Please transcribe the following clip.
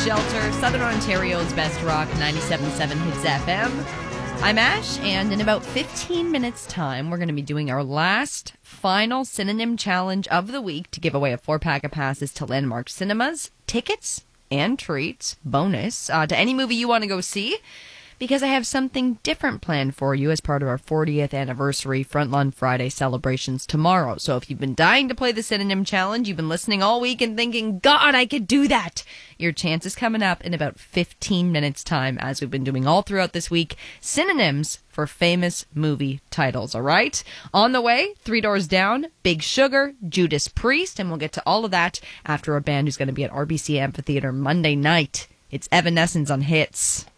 Shelter, Southern Ontario's best rock, 97.7 Hits FM. I'm Ash, and in about 15 minutes' time, we're going to be doing our last final synonym challenge of the week to give away a 4-pack of passes to Landmark Cinemas, tickets and treats, bonus, to any movie you want to go see. Because I have something different planned for you as part of our 40th anniversary Frontlawn Friday celebrations tomorrow. So if you've been dying to play the Synonym Challenge, you've been listening all week and thinking, God, I could do that, your chance is coming up in about 15 minutes' time, as we've been doing all throughout this week. Synonyms for famous movie titles, all right? On the way, Three Doors Down, Big Sugar, Judas Priest, and we'll get to all of that after a band who's going to be at RBC Amphitheater Monday night. It's Evanescence on Hits.